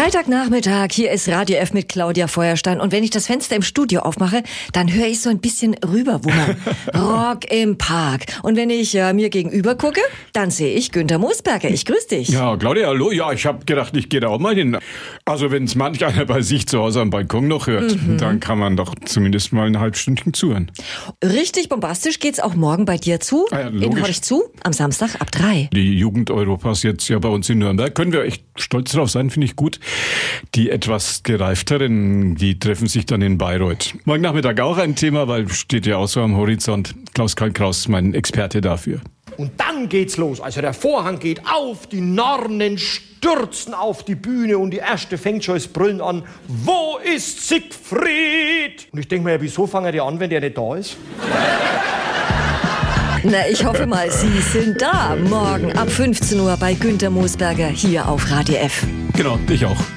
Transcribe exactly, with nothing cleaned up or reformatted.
Freitagnachmittag, hier ist Radio F mit Claudia Feuerstein. Und wenn ich das Fenster im Studio aufmache, dann höre ich so ein bisschen rüberwummern. Rock im Park. Und wenn ich äh, mir gegenüber gucke, dann sehe ich Günther Moosberger. Ich grüße dich. Ja, Claudia, hallo. Ja, ich habe gedacht, ich gehe da auch mal hin. Also wenn es manch einer bei sich zu Hause am Balkon noch hört, mhm. dann kann man doch zumindest mal ein halbes Stündchen zuhören. Richtig bombastisch geht's auch morgen bei dir zu. Ah ja, in Horch zu, am Samstag ab drei. Die Jugend Europas jetzt ja bei uns in Nürnberg. Können wir echt stolz drauf sein, finde ich gut. Die etwas gereifteren, die treffen sich dann in Bayreuth. Morgen Nachmittag auch ein Thema, weil steht ja auch so am Horizont. Klaus-Karl Kraus, mein Experte dafür. Und dann geht's los. Also der Vorhang geht auf, die Narren stürzen auf die Bühne und die erste fängt schon das Brüllen an. Wo ist Siegfried? Und ich denke mir, wieso fangen die an, wenn der nicht da ist? Na, ich hoffe mal, Sie sind da. Morgen ab fünfzehn Uhr bei Günther Moosberger hier auf Radio F. Genau, ich auch.